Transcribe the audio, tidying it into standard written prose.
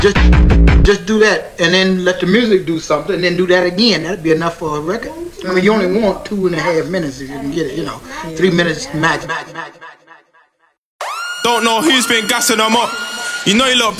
Just do that, and then let the music do something, and then do that again. That'd be enough for a record. I mean, you only want 2.5 minutes if you can get it. 3 minutes max. Don't know who's been gassing them up. You know you lot